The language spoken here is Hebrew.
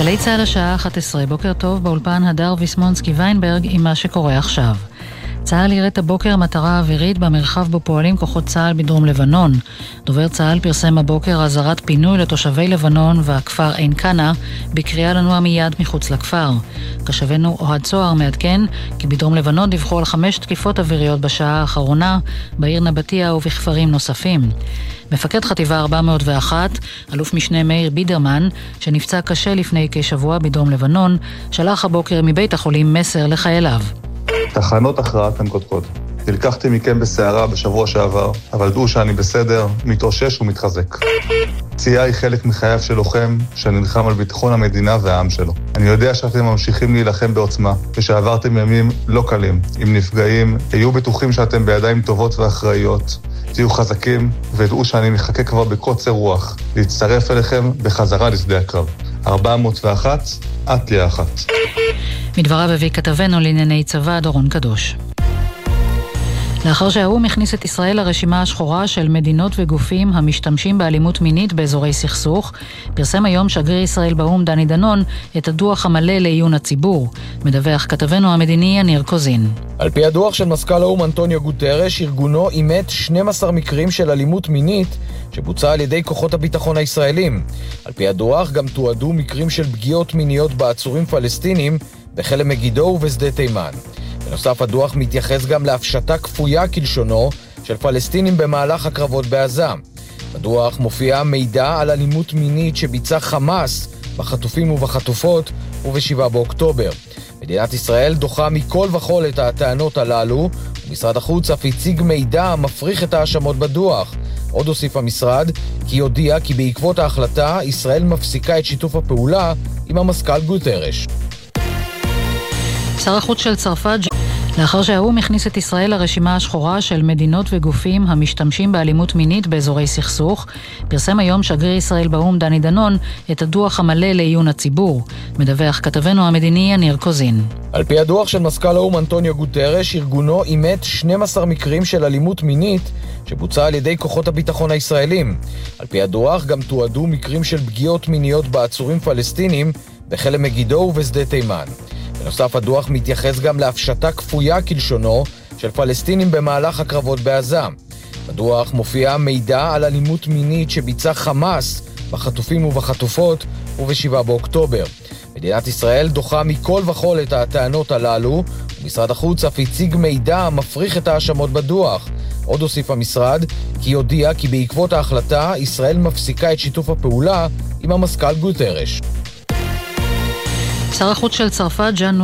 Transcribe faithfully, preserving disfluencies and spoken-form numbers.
גלי צהל השעה אחת עשרה, בוקר טוב, באולפן הדר ויסמונסקי ויינברג עם מה שקורה עכשיו. צהל יראת הבוקר מטרה אווירית במרחב בו פועלים כוחות צהל בדרום לבנון. דובר צהל פרסם הבוקר הזרת פינוי לתושבי לבנון והכפר עין קנה בקריאה לנוע מיד מחוץ לכפר. קשבנו אוהד צוהר מעדכן כי בדרום לבנון דיווחו על חמש תקיפות אוויריות בשעה האחרונה בעיר נבטיה ובכפרים נוספים. מפקד חטיבה ארבע מאות ואחת, אלוף משנה מאיר בידרמן, שנפצע קשה לפני כשבוע בדרום לבנון, שלח הבוקר מבית החולים מסר לחייליו. תחנות הכרעת הן קודקוד. נלקחתי מכם בסערה בשבוע שעבר, אבל דעו שאני בסדר, מתאושש ומתחזק. פציעה היא חלק מחייו של לוחם שנלחם על ביטחון המדינה והעם שלו. אני יודע שאתם ממשיכים להילחם בעוצמה, ושעברתם ימים לא קלים. עם נפגעים, היו בטוחים שאתם בידיים טובות ואחראיות. תהיו חזקים, ודעו שאני מחכה כבר בקוצר רוח להצטרף אליכם בחזרה לשדה הקרב. ארבע מאות ואחת, את תהיה אחת. מדבריו הביא כתבנו לענייני צבא דורון קדוש. לאחר שהאו"ם הכניס את ישראל לרשימה השחורה של מדינות וגופים המשתמשים באלימות מינית באזורי סכסוך, פרסם היום שגריר ישראל באו"ם דני דנון את הדוח המלא לעיון הציבור. מדווח כתבנו המדיני יניר קוזין. על פי הדוח של מזכ"ל האו"ם אנטוניו גוטרש, ארגונו אימת שנים עשר מקרים של אלימות מינית שבוצע על ידי כוחות הביטחון הישראלים. על פי הדוח גם תועדו מקרים של פגיעות מיניות בעצורים פלסטינים בחלם מגידו ובשדה תימן. בנוסף, הדוח מתייחס גם להפשטה כפויה כלשונו של פלסטינים במהלך הקרבות בעזה. בדוח מופיע מידע על אלימות מינית שביצע חמאס בחטופים ובחטופות ובשבעה באוקטובר. מדינת ישראל דוחה מכל וכל את הטענות הללו, ומשרד החוץ אף הציג מידע המפריך את האשמות בדוח. עוד הוסיף המשרד כי הודיע כי בעקבות ההחלטה ישראל מפסיקה את שיתוף הפעולה עם המזכ"ל גוטרש. שר החוץ של צרפת, לאחר שהאו"ם הכניס את ישראל לרשימה השחורה של מדינות וגופים המשתמשים באלימות מינית באזורי סכסוך, פרסם היום שגריר ישראל באו"ם דני דנון את הדוח המלא לעיון הציבור. מדווח כתבנו המדיני יניר קוזין. על פי הדוח של מזכ"ל האו"ם אנטוניו גוטרש, ארגונו אימת שנים עשר מקרים של אלימות מינית שבוצע על ידי כוחות הביטחון הישראלים. על פי הדוח גם תועדו מקרים של פגיעות מיניות בעצורים פלסטינים בחלם מגידו ובשדה תימן. בנוסף, הדוח מתייחס גם להפשטה כפויה כלשונו של פלסטינים במהלך הקרבות בעזה. בדוח מופיע מידע על אלימות מינית שביצע חמאס בחטופים ובחטופות ובשבעה באוקטובר. מדינת ישראל דוחה מכל וכל את הטענות הללו, ומשרד החוץ אף הציג מידע המפריך את האשמות בדוח. עוד הוסיף המשרד כי הודיע כי בעקבות ההחלטה ישראל מפסיקה את שיתוף הפעולה עם המזכ"ל גוטרש. שר החוץ של צרפת, ז'אן